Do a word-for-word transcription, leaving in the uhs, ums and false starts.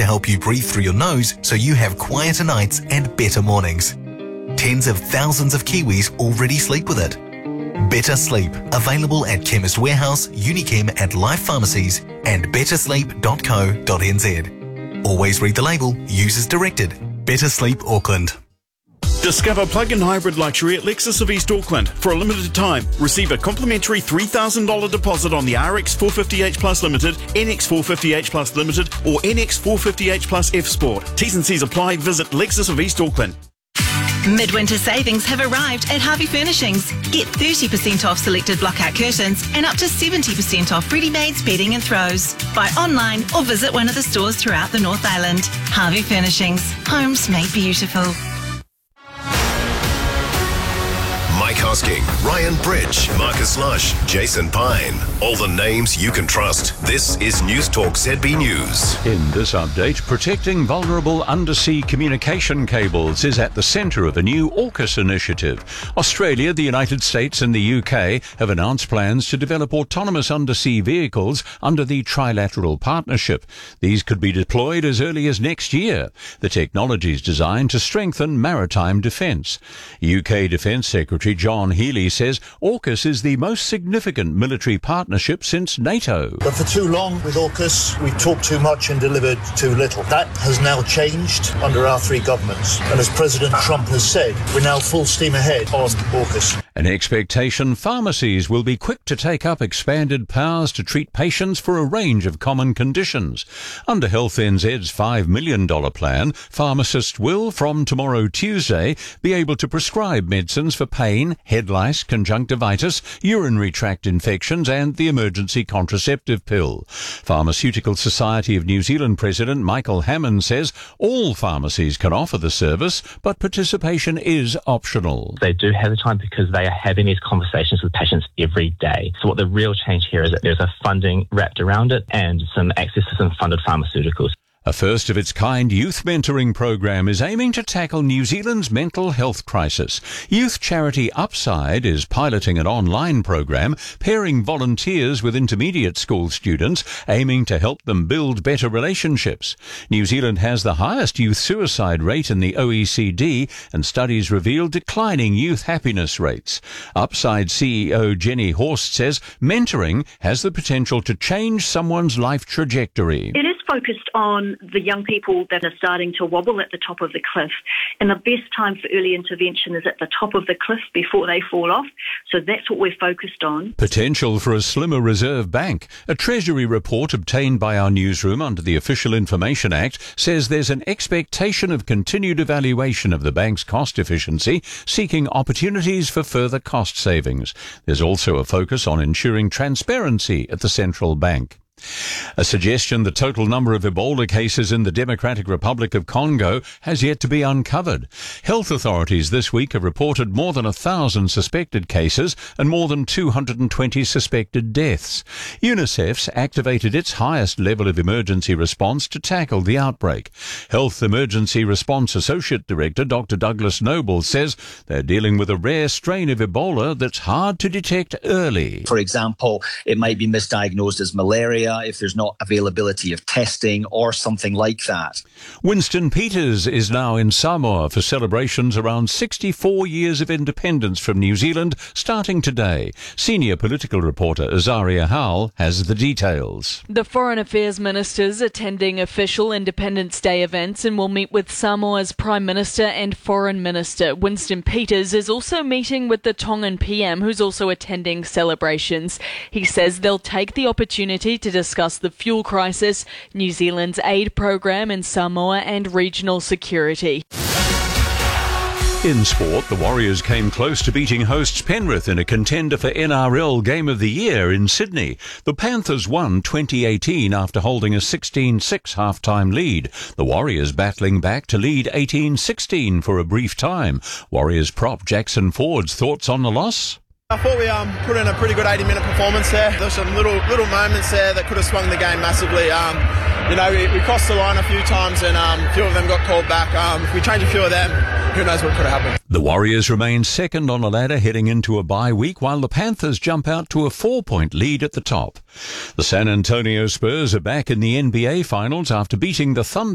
help you breathe through your nose so you have quieter nights and better mornings. Tens of thousands of Kiwis already sleep with it. Better Sleep, available at Chemist Warehouse, Unichem and Life Pharmacies and better sleep dot co dot n z. Always read the label, use as directed. Better Sleep Auckland. Discover plug-in hybrid luxury at Lexus of East Auckland. For a limited time, receive a complimentary three thousand dollars deposit on the R X four fifty H Plus Limited, N X four fifty H Plus Limited or N X four fifty H Plus F Sport. T's and C's apply. Visit Lexus of East Auckland. Midwinter savings have arrived at Harvey Furnishings. Get thirty percent off selected blockout curtains and up to seventy percent off ready-made bedding and throws. Buy online or visit one of the stores throughout the North Island. Harvey Furnishings. Homes made beautiful. Mike Hosking, Ryan Bridge, Marcus Lush, Jason Pine. All the names you can trust. This is News Talk Z B News. In this update, protecting vulnerable undersea communication cables is at the centre of a new AUKUS initiative. Australia, the United States and the U K have announced plans to develop autonomous undersea vehicles under the Trilateral Partnership. These could be deployed as early as next year. The technology is designed to strengthen maritime defence. U K Defence Secretary John Healey says AUKUS is the most significant military partnership since NATO. But for too long with AUKUS, we talked too much and delivered too little. That has now changed under our three governments. And as President Trump has said, we're now full steam ahead on AUKUS. An expectation pharmacies will be quick to take up expanded powers to treat patients for a range of common conditions. Under Health N Z's five million dollars plan, pharmacists will, from tomorrow Tuesday, be able to prescribe medicines for pain, head lice, conjunctivitis, urinary tract infections and the emergency contraceptive pill. Pharmaceutical Society of New Zealand President Michael Hammond says all pharmacies can offer the service, but participation is optional. They do have the time because they are having these conversations with patients every day. So what the real change here is that there's a funding wrapped around it and some access to some funded pharmaceuticals. A first-of-its-kind youth mentoring program is aiming to tackle New Zealand's mental health crisis. Youth charity Upside is piloting an online program pairing volunteers with intermediate school students, aiming to help them build better relationships. New Zealand has the highest youth suicide rate in the O E C D, and studies reveal declining youth happiness rates. Upside C E O Jenny Horst says mentoring has the potential to change someone's life trajectory. It is focused on the young people that are starting to wobble at the top of the cliff. And the best time for early intervention is at the top of the cliff before they fall off. So that's what we're focused on. Potential for a slimmer Reserve Bank. A Treasury report obtained by our newsroom under the Official Information Act says there's an expectation of continued evaluation of the bank's cost efficiency, seeking opportunities for further cost savings. There's also a focus on ensuring transparency at the central bank. A suggestion the total number of Ebola cases in the Democratic Republic of Congo has yet to be uncovered. Health authorities this week have reported more than a thousand suspected cases and more than two hundred twenty suspected deaths. UNICEF's activated its highest level of emergency response to tackle the outbreak. Health Emergency Response Associate Director Doctor Douglas Noble says they're dealing with a rare strain of Ebola that's hard to detect early. For example, it might be misdiagnosed as malaria if there's not availability of testing or something like that. Winston Peters is now in Samoa for celebrations around sixty-four years of independence from New Zealand starting today. Senior political reporter Azaria Howell has the details. The Foreign Affairs Ministers attending official Independence Day events and will meet with Samoa's Prime Minister and Foreign Minister. Winston Peters is also meeting with the Tongan P M, who's also attending celebrations. He says they'll take the opportunity to discuss the fuel crisis, New Zealand's aid program in Samoa and regional security. In sport, the Warriors came close to beating hosts Penrith in a contender for N R L Game of the Year in Sydney. The Panthers won twenty eighteen after holding a sixteen six half-time lead. The Warriors battling back to lead eighteen sixteen for a brief time. Warriors prop Jackson Ford's thoughts on the loss? I thought we um, put in a pretty good eighty-minute performance there. There were some little little moments there that could have swung the game massively. Um, you know, we, we crossed the line a few times and um, a few of them got called back. Um, if we change a few of them, who knows what could have happened. The Warriors remain second on the ladder heading into a bye week, while the Panthers jump out to a four-point lead at the top. The San Antonio Spurs are back in the N B A Finals after beating the Thunder